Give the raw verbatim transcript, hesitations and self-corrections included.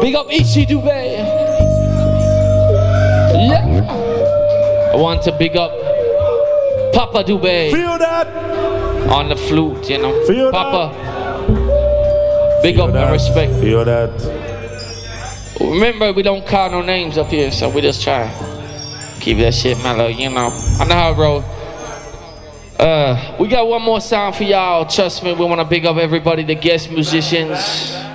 Big up Ichi Dubé. Yeah. I want to big up Papa Dubé. Feel that? On the flute, you know. Feel Papa. That? Big Feel up that? and respect. Feel that? Remember, we don't call no names up here, so we just try. Keep that shit mellow, you know. I know how it roll. Uh, we got one more song for y'all. Trust me, we want to big up everybody, the guest musicians.